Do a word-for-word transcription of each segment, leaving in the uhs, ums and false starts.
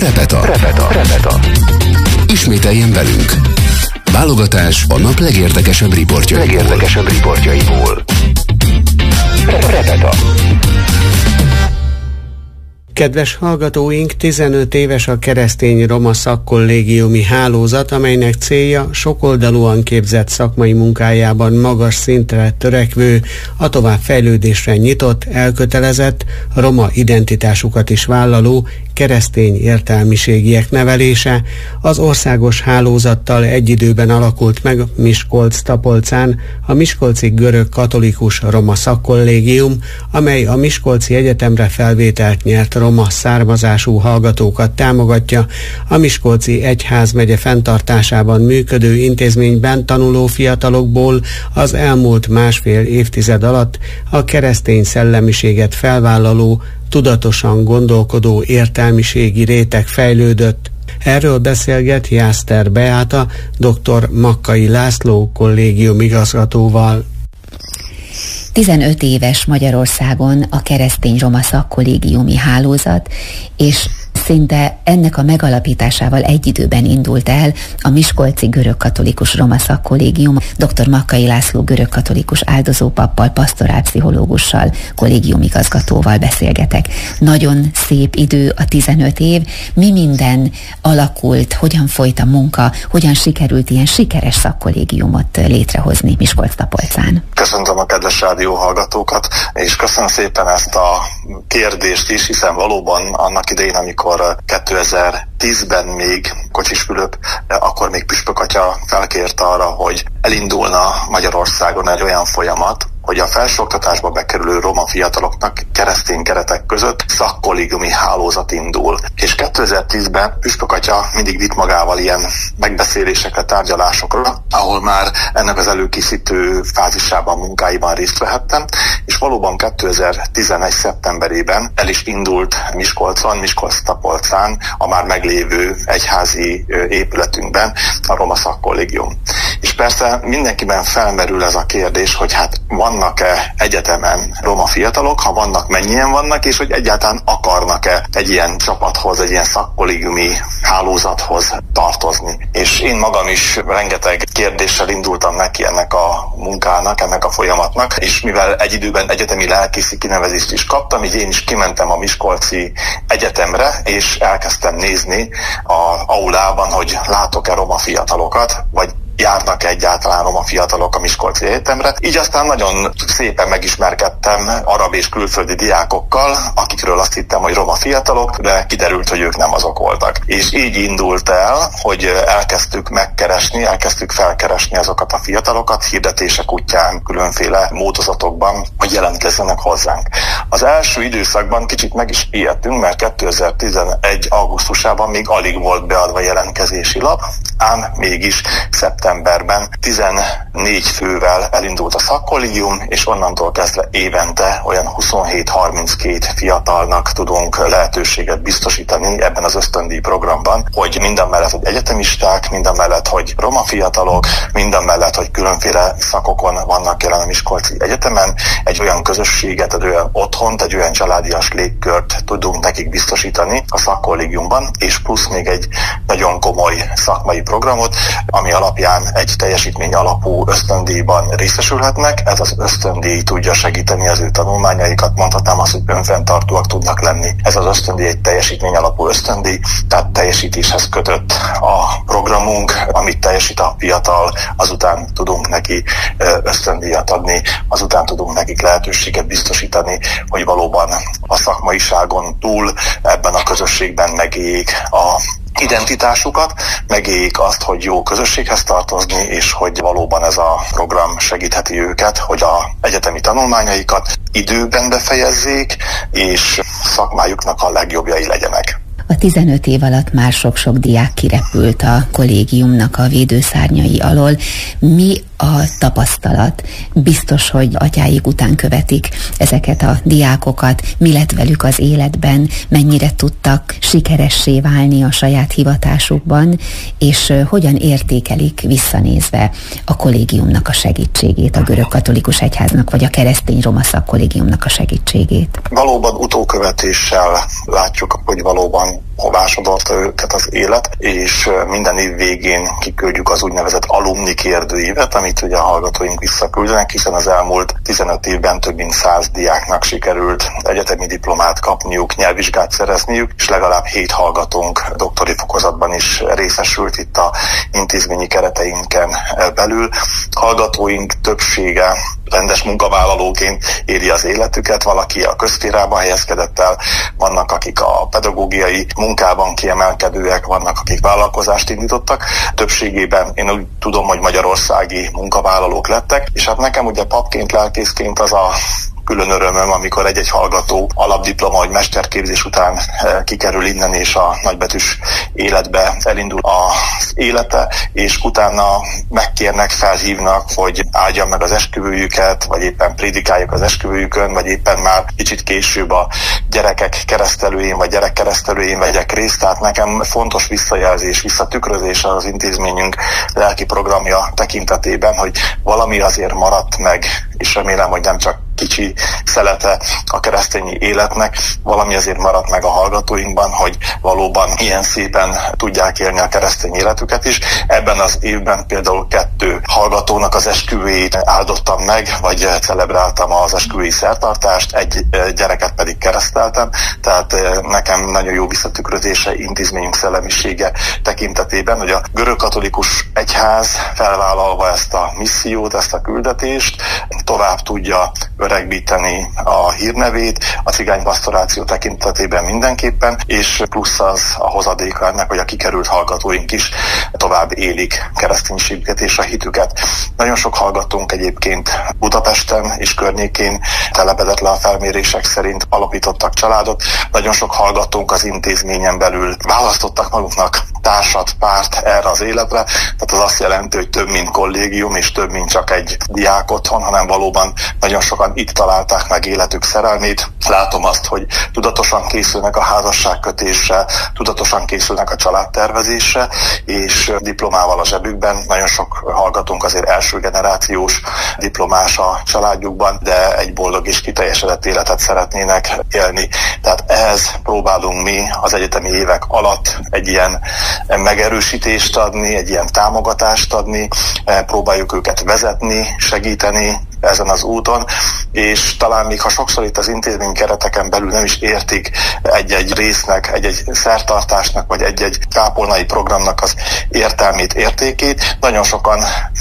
Repeta. Repeta. Repeta. Ismételjen velünk. Válogatás a nap legérdekesebb riportjaiból. Legérdekesebb riportjaiból. Repeta. Kedves hallgatóink, tizenöt éves a Keresztény Roma Szakkollégiumi Hálózat, amelynek célja sokoldalúan képzett szakmai munkájában magas szintre törekvő, a továbbfejlődésre nyitott, elkötelezett, roma identitásukat is vállaló keresztény értelmiségiek nevelése. Az országos hálózattal egy időben alakult meg Miskolc-Tapolcán a Miskolci Görög Katolikus Roma Szakkollégium, amely a Miskolci Egyetemre felvételt nyert roma származású hallgatókat támogatja. A Miskolci Egyházmegye fenntartásában működő intézményben tanuló fiatalokból az elmúlt másfél évtized alatt a keresztény szellemiséget felvállaló, tudatosan gondolkodó értelmiségi réteg fejlődött. Erről beszélget Jászter Beáta, dr. Makkai László kollégium igazgatóval. tizenöt éves Magyarországon a Keresztény Roma Szakkollégiumi Hálózat, és szinte ennek a megalapításával egy időben indult el a Miskolci Görögkatolikus Roma Szakkollégium. dr. Makkai László görögkatolikus áldozópappal, pastorálpszichológussal, kollégiumigazgatóval beszélgetek. Nagyon szép idő a tizenöt év. Mi minden alakult, hogyan folyt a munka, hogyan sikerült ilyen sikeres szakkollégiumot létrehozni Miskolc-Tapolcán? Köszöntöm a kedves rádió hallgatókat, és köszönöm szépen ezt a kérdést is, hiszen valóban annak idején, amikor kétezer-tízben még Kocsis Fülöp, akkor még Püspök atya felkért arra, hogy elindulna Magyarországon egy olyan folyamat, hogy a felsőoktatásba bekerülő roma fiataloknak keresztény keretek között szakkollégiumi hálózat indul. És kétezer-tízben Püspök atya mindig vitt magával ilyen megbeszélésekre, tárgyalásokra, ahol már ennek az előkészítő fázisában, munkáiban részt vehettem, és valóban kétezer-tizenegy szeptemberében el is indult Miskolcon, Miskolc-Tapolcán, a már meglévő egyházi épületünkben a roma szakkollégium. És persze mindenkiben felmerül ez a kérdés, hogy hát vannak-e egyetemen roma fiatalok, ha vannak, mennyien vannak, és hogy egyáltalán akarnak-e egy ilyen csapathoz, egy ilyen szakkollégiumi hálózathoz tartozni. És én magam is rengeteg kérdéssel indultam neki ennek a munkának, ennek a folyamatnak, és mivel egy időben egyetemi lelkészi kinevezést is kaptam, így én is kimentem a Miskolci Egyetemre, és elkezdtem nézni az aulában, hogy látok-e roma fiatalokat, vagy járnak egyáltalán roma fiatalok a Miskolci Egyetemre. Így aztán nagyon szépen megismerkedtem arab és külföldi diákokkal, akikről azt hittem, hogy roma fiatalok, de kiderült, hogy ők nem azok voltak. És így indult el, hogy elkezdtük megkeresni, elkezdtük felkeresni azokat a fiatalokat hirdetések útján, különféle módozatokban, hogy jelentkezzenek hozzánk. Az első időszakban kicsit meg is ijedtünk, mert kétezer-tizenegy augusztusában még alig volt beadva jelentkezési lap, ám mégis szeptemberben tizennégy fővel elindult a szakkollégium, és onnantól kezdve évente olyan huszonhét-harminckét fiatalnak tudunk lehetőséget biztosítani ebben az ösztöndíj programban, hogy minden mellett, hogy egyetemisták, minden mellett, hogy roma fiatalok, minden mellett, hogy különféle szakokon vannak jelen a Miskolci Egyetemen, egy olyan közösséget, egy olyan otthont, egy olyan családias légkört tudunk nekik biztosítani a szakkollégiumban, és plusz még egy nagyon komoly szakmai programot, ami alapján egy teljesítmény alapú ösztöndíjban részesülhetnek. Ez az ösztöndíj tudja segíteni az ő tanulmányaikat, mondhatnám azt, hogy önfenntartóak tudnak lenni. Ez az ösztöndíj egy teljesítmény alapú ösztöndíj, tehát teljesítéshez kötött a programunk, amit teljesít a fiatal, azután tudunk neki ösztöndíjat adni, azután tudunk nekik lehetőséget biztosítani, hogy valóban a szakmaiságon túl ebben a közösségben megéljék a identitásukat, megéljék azt, hogy jó közösséghez tartozni, és hogy valóban ez a program segítheti őket, hogy a egyetemi tanulmányaikat időben befejezzék, és szakmájuknak a legjobbjai legyenek. A tizenöt év alatt már sok-sok diák kirepült a kollégiumnak a védőszárnyai alól. Mi a tapasztalat? Biztos, hogy atyáik után követik ezeket a diákokat. Mi lett velük az életben? Mennyire tudtak sikeressé válni a saját hivatásukban? És hogyan értékelik visszanézve a kollégiumnak a segítségét, a Görögkatolikus Egyháznak vagy a Keresztény Roma Szakkollégiumnak a segítségét? Valóban utókövetéssel látjuk, hogy valóban hová sodorta őket az élet, és minden év végén kiküldjük az úgynevezett alumni kérdőívet, amit ugye a hallgatóink visszaküldenek, hiszen az elmúlt tizenöt évben több mint száz diáknak sikerült egyetemi diplomát kapniuk, nyelvvizsgát szerezniük, és legalább hét hallgatónk doktori fokozatban is részesült itt a intézményi kereteinken belül. Hallgatóink többsége rendes munkavállalóként éli az életüket, valaki a közszférában helyezkedett el, vannak akik a pedagógiai munkában kiemelkedőek, vannak akik vállalkozást indítottak. Többségében én úgy tudom, hogy magyarországi munkavállalók lettek, és hát nekem ugye papként, lelkészként az a külön örömöm, amikor egy-egy hallgató alapdiploma vagy mesterképzés után kikerül innen, és a nagybetűs életbe elindul az élete, és utána megkérnek, felhívnak, hogy áldjam meg az esküvőjüket, vagy éppen prédikáljuk az esküvőjükön, vagy éppen már kicsit később a gyerekek keresztelőjén, vagy gyerekkeresztelőjén vegyek részt. Tehát nekem fontos visszajelzés, visszatükrözés az intézményünk lelki programja tekintetében, hogy valami azért maradt meg, és remélem, hogy nem csak kicsi szelete a keresztényi életnek, valami azért maradt meg a hallgatóinkban, hogy valóban ilyen szépen tudják élni a keresztény életüket is. Ebben az évben például kettő hallgatónak az esküvőjét áldottam meg, vagy celebráltam az esküvői szertartást, egy gyereket pedig kereszteltem, tehát nekem nagyon jó visszatükrözése intézményünk szellemisége tekintetében, hogy a görögkatolikus egyház felvállalva ezt a missziót, ezt a küldetést, tovább tudja öregbíteni a hírnevét, a cigány pasztoráció tekintetében mindenképpen, és plusz az a hozadéka ennek, hogy a kikerült hallgatóink is tovább élik kereszténységüket és a hitüket. Nagyon sok hallgatónk egyébként Budapesten és környékén telepedett le a felmérések szerint, alapítottak családot. Nagyon sok hallgatónk az intézményen belül választottak maguknak társat, párt erre az életre, tehát az azt jelenti, hogy több mint kollégium és több mint csak egy diák otthon, hanem valóban nagyon sokan itt találták meg életük szerelmét. Látom azt, hogy tudatosan készülnek a házasságkötésre, tudatosan készülnek a családtervezésre, és diplomával a zsebükben. Nagyon sok hallgatónk azért első generációs diplomás a családjukban, de egy boldog és kiteljesedett életet szeretnének élni. Tehát ehhez próbálunk mi az egyetemi évek alatt egy ilyen megerősítést adni, egy ilyen támogatást adni, próbáljuk őket vezetni, segíteni ezen az úton, és talán még ha sokszor itt az intézmény kereteken belül nem is értik egy-egy résznek, egy-egy szertartásnak, vagy egy-egy kápolnai programnak az értelmét, értékét, nagyon sokan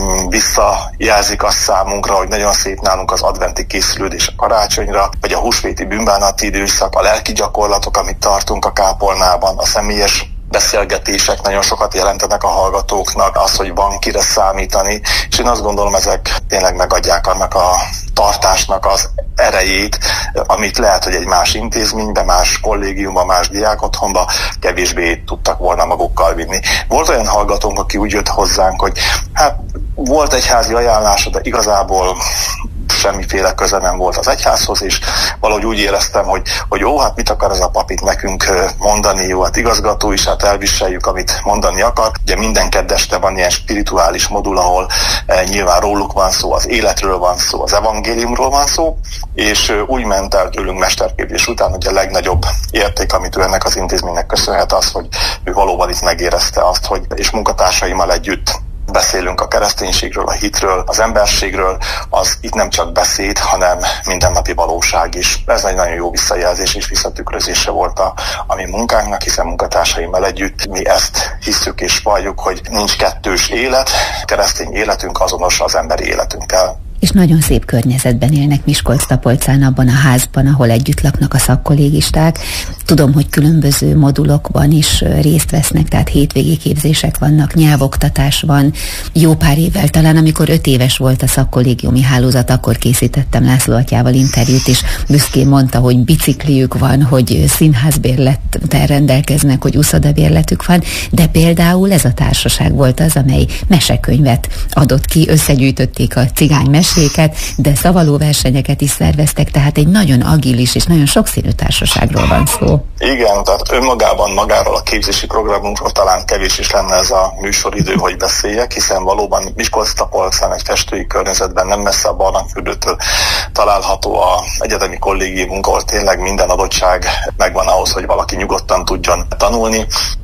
visszajelzik azt számunkra, hogy nagyon szép nálunk az adventi készülődés a karácsonyra, vagy a húsvéti bűnbánati időszak, a lelki gyakorlatok, amit tartunk a kápolnában, a személyes beszélgetések nagyon sokat jelentenek a hallgatóknak, az, hogy van kire számítani, és én azt gondolom, ezek tényleg megadják annak a tartásnak az erejét, amit lehet, hogy egy más intézményben, más kollégiumban, más diákotthonban kevésbé tudtak volna magukkal vinni. Volt olyan hallgatónk, aki úgy jött hozzánk, hogy hát volt egyházi ajánlása, de igazából semmiféle köze nem volt az egyházhoz, és valahogy úgy éreztem, hogy, hogy jó, hát mit akar ez a pap itt nekünk mondani, jó, hát igazgató is, hát elviseljük, amit mondani akar. Ugye minden kedd este van ilyen spirituális modul, ahol e, nyilván róluk van szó, az életről van szó, az evangéliumról van szó, és e, úgy ment el tőlünk mesterképzés után, hogy a legnagyobb érték, amit ő ennek az intézménynek köszönhet, az, hogy ő valóban itt megérezte azt, hogy és munkatársaimmal együtt beszélünk a kereszténységről, a hitről, az emberségről, az itt nem csak beszéd, hanem mindennapi valóság is. Ez egy nagyon jó visszajelzés és visszatükrözése volt a, a mi munkánknak, hiszen munkatársaimmal együtt mi ezt hisszük és valljuk, hogy nincs kettős élet, keresztény életünk azonos az emberi életünkkel. És nagyon szép környezetben élnek Miskolc-Tapolcán, abban a házban, ahol együtt laknak a szakkollégisták. Tudom, hogy különböző modulokban is részt vesznek, tehát hétvégi képzések vannak, nyelvoktatás van. Jó pár évvel, talán amikor öt éves volt a szakkollégiumi hálózat, akkor készítettem László atyával interjút, és büszkén mondta, hogy bicikliük van, hogy színházbérlettel rendelkeznek, hogy uszodabérletük van, de például ez a társaság volt az, amely mesekönyvet adott ki, összegyűjtötték a cigány meséket, de szavaló versenyeket is szerveztek, tehát egy nagyon agilis és nagyon sokszínű társaságról van szó. Igen, tehát önmagában magáról a képzési programunkról talán kevés is lenne ez a műsoridő, hogy beszéljek, hiszen valóban Miskolc-Tapolcán egy festői környezetben nem messze a Barlangfürdőtől található a egyetemi kollégiumunk, ahol tényleg minden adottság megvan ahhoz, hogy valaki nyugodtan tudjon tanulni,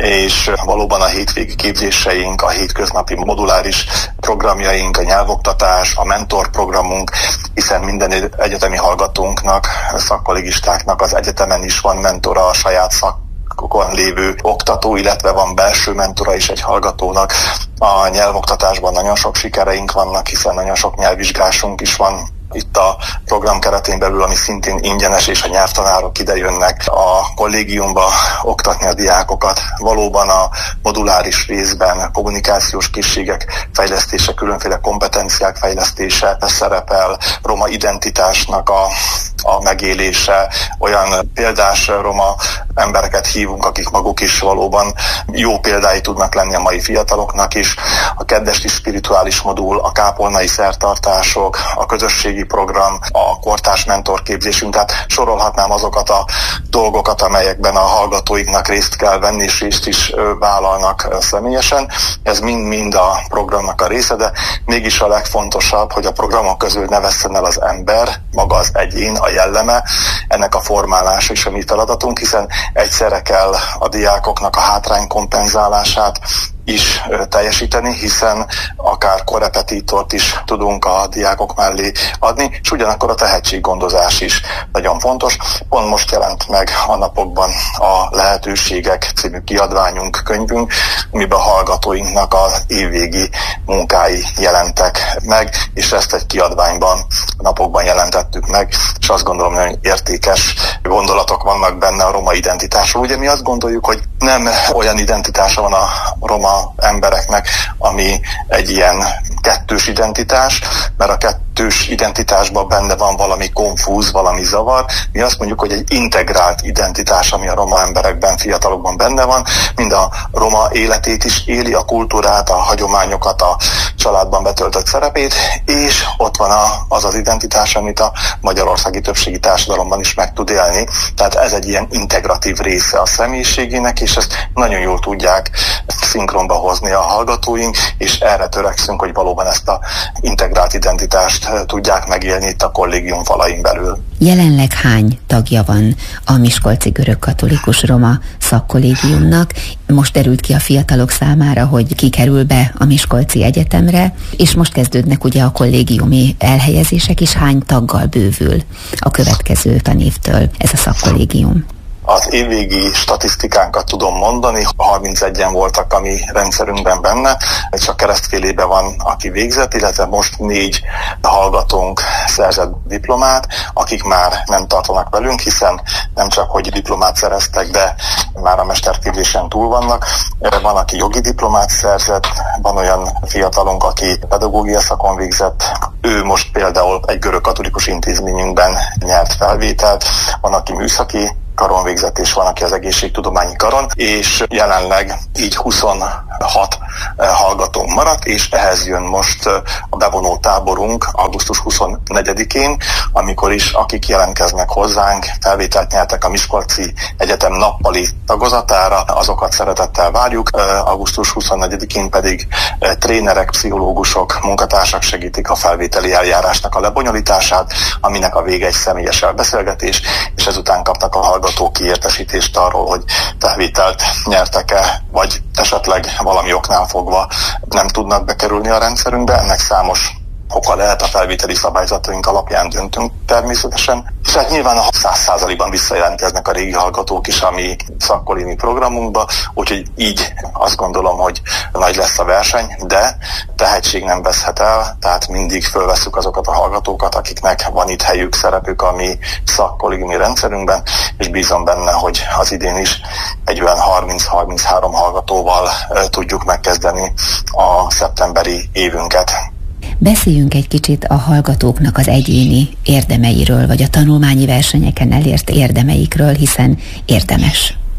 és valóban a hétvégi képzéseink, a hétköznapi moduláris programjaink, a nyelvoktatás, a mentorprogramunk, hiszen minden egyetemi hallgatónknak, szakkollégistáknak az egyetemen is van mentora, a saját szakon lévő oktató, illetve van belső mentora is egy hallgatónak. A nyelvoktatásban nagyon sok sikereink vannak, hiszen nagyon sok nyelvvizsgásunk is van itt a program keretén belül, ami szintén ingyenes, és a nyelvtanárok idejönnek a kollégiumba oktatni a diákokat. Valóban a moduláris részben a kommunikációs készségek fejlesztése, különféle kompetenciák fejlesztése szerepel, roma identitásnak a, a megélése, olyan példás roma embereket hívunk, akik maguk is valóban jó példái tudnak lenni a mai fiataloknak is. A kedvesti spirituális modul, a kápolnai szertartások, a közösségi program, a kortárs mentorképzésünk, tehát sorolhatnám azokat a dolgokat, amelyekben a hallgatóiknak részt kell venni, és részt is vállalnak személyesen. Ez mind-mind a programnak a része, de mégis a legfontosabb, hogy a programok közül ne vesszen el az ember, maga az egyén, a jelleme, ennek a formálása is a mi feladatunk, hiszen egyszerre kell a diákoknak a hátrány kompenzálását is teljesíteni, hiszen akár korrepetítort is tudunk a diákok mellé adni, és ugyanakkor a tehetséggondozás is nagyon fontos. Pont most jelent meg a napokban a Lehetőségek című kiadványunk, könyvünk, amiben a hallgatóinknak az évvégi munkái jelentek meg, és ezt egy kiadványban a napokban jelentettük meg, és azt gondolom, hogy nagyon értékes gondolatok vannak benne a roma identitásról. Ugye mi azt gondoljuk, hogy nem olyan identitása van a roma embereknek, ami egy ilyen kettős identitás, mert a kettős identitásban benne van valami konfúz, valami zavar. Mi azt mondjuk, hogy egy integrált identitás, ami a roma emberekben, fiatalokban benne van, mind a roma életét is éli, a kultúrát, a hagyományokat, a családban betöltött szerepét, és ott van a, az az identitás, amit a magyarországi többségi társadalomban is meg tud élni. Tehát ez egy ilyen integratív része a személyiségének, és ezt nagyon jól tudják szinkronba hozni a hallgatóink, és erre törekszünk, hogy valóban ezt a integrált identitást tudják megélni itt a kollégium falain belül. Jelenleg hány tagja van a Miskolci Görögkatolikus Roma Szakkollégiumnak? Most derült ki a fiatalok számára, hogy ki kerül be a Miskolci Egyetemre, és most kezdődnek ugye a kollégiumi elhelyezések is. Hány taggal bővül a következő tanévtől ez a szakkollégium? Az évvégi statisztikánkat tudom mondani, harmincegyen voltak a mi rendszerünkben benne, csak keresztfélében van, aki végzett, illetve most négy hallgatónk szerzett diplomát, akik már nem tartanak velünk, hiszen nem csak hogy diplomát szereztek, de már a mesterképzésen túl vannak. Van, aki jogi diplomát szerzett, van olyan fiatalunk, aki pedagógia szakon végzett, ő most például egy görögkatolikus intézményünkben nyert felvételt, van, aki műszaki karon végzett, és van, aki az egészségtudományi karon, és jelenleg így huszonhat hallgatónk maradt, és ehhez jön most a bevonó táborunk augusztus huszonnegyedikén, amikor is akik jelentkeznek hozzánk, felvételt nyertek a Miskolci Egyetem nappali tagozatára, azokat szeretettel várjuk. augusztus huszonnegyedikén pedig trénerek, pszichológusok, munkatársak segítik a felvételi eljárásnak a lebonyolítását, aminek a vége egy személyes elbeszélgetés, és ezután kapnak a hallgatók kiértesítést arról, hogy felvételt nyertek-e, vagy esetleg valami oknál fogva nem tudnak bekerülni a rendszerünkbe. Ennek számos oka lehet, a felvételi szabályzataink alapján döntünk természetesen. És hát nyilván a száz százalékban visszajelentkeznek a régi hallgatók is a mi szakkollégiumi programunkba, úgyhogy így azt gondolom, hogy nagy lesz a verseny, de tehetség nem veszhet el, tehát mindig fölvesszük azokat a hallgatókat, akiknek van itt helyük, szerepük a mi szakkollégiumi rendszerünkben, és bízom benne, hogy az idén is egy olyan harminc-harminchárom hallgatóval tudjuk megkezdeni a szeptemberi évünket. Beszéljünk egy kicsit a hallgatóknak az egyéni érdemeiről, vagy a tanulmányi versenyeken elért érdemeikről, hiszen érdemes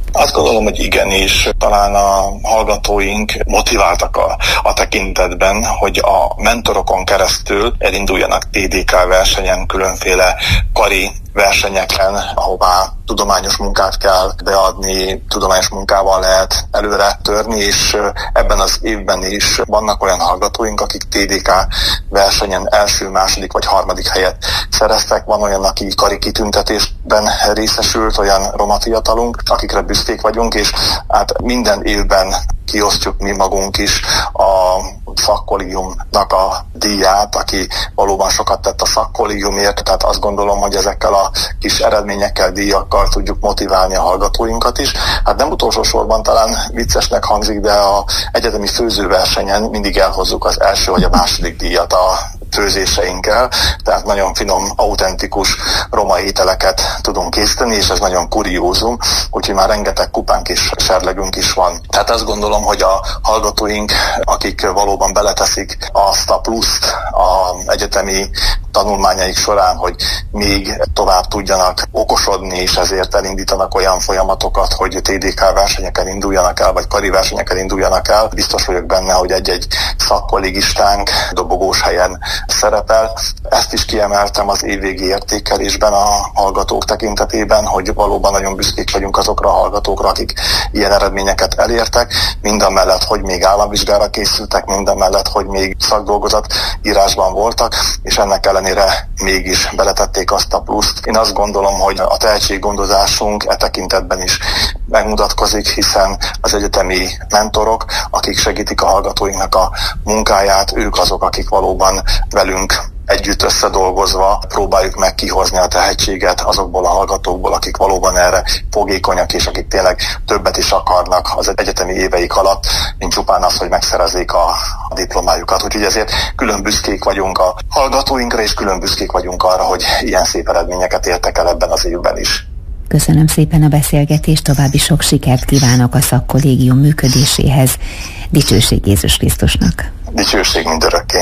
Azt gondolom, hogy igenis, talán a hallgatóink motiváltak a, a tekintetben, hogy a mentorokon keresztül elinduljanak té dé ká versenyen, különféle kari versenyeken, ahová tudományos munkát kell beadni, tudományos munkával lehet előre törni, és ebben az évben is vannak olyan hallgatóink, akik té dé ká versenyen első, második vagy harmadik helyet szereztek. Van olyan, aki kari kitüntetésben részesült, olyan roma fiatalunk, akikre büszkék vagyunk, és hát minden évben kiosztjuk mi magunk is a szakkollégiumnak a díját, aki valóban sokat tett a szakkollégiumért, tehát azt gondolom, hogy ezekkel a kis eredményekkel, díjakkal tudjuk motiválni a hallgatóinkat is. Hát nem utolsó sorban talán viccesnek hangzik, de a egyetemi főzőversenyen mindig elhozzuk az első vagy a második díjat a főzéseinkkel, tehát nagyon finom, autentikus roma ételeket tudunk készíteni, és ez nagyon kuriózum, úgyhogy már rengeteg kupánk és serlegünk is van. Tehát azt gondolom, hogy a hallgatóink, akik valóban beleteszik azt a pluszt az egyetemi tanulmányaik során, hogy még tovább tudjanak okosodni, és ezért elindítanak olyan folyamatokat, hogy té dé ká versenyeken induljanak el, vagy kari versenyeken induljanak el. Biztos vagyok benne, hogy egy-egy szakkollégistánk dobogós helyen szerepel. Ezt is kiemeltem az évvégi értékelésben a hallgatók tekintetében, hogy valóban nagyon büszkék vagyunk azokra a hallgatókra, akik ilyen eredményeket elértek, mindamellett, hogy még államvizsgára készültek, mindamellett, hogy még szakdolgozat írásban voltak, és ennek ellenére mégis beletették azt a pluszt. Én azt gondolom, hogy a tehetséggondozásunk e tekintetben is megmutatkozik, hiszen az egyetemi mentorok, akik segítik a hallgatóinknak a munkáját, ők azok, akik valóban velünk együtt összedolgozva próbáljuk meg kihozni a tehetséget azokból a hallgatókból, akik valóban erre fogékonyak, és akik tényleg többet is akarnak az egyetemi éveik alatt, mint csupán az, hogy megszerezzék a, a diplomájukat. Úgyhogy ezért külön büszkék vagyunk a hallgatóinkra, és külön büszkék vagyunk arra, hogy ilyen szép eredményeket értek el ebben az évben is. Köszönöm szépen a beszélgetést, további sok sikert kívánok a szakkollégium működéséhez. Dicsőség Jézus Krisztusnak! Dicsőség mindörökké!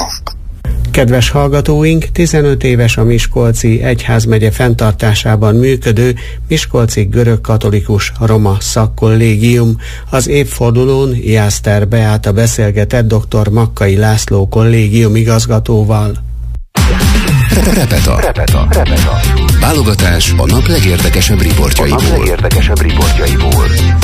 Kedves hallgatóink, tizenöt éves a Miskolci egyházmegye fenntartásában működő Miskolci görögkatolikus roma szakkollégium. Az évfordulón Jászter Beáta beszélgetett dr. Makkai László kollégium igazgatóval. Repeta. Repeta. Repeta. Válogatás a nap legérdekesebb riportjaiból. A nap legérdekesebb riportjaiból.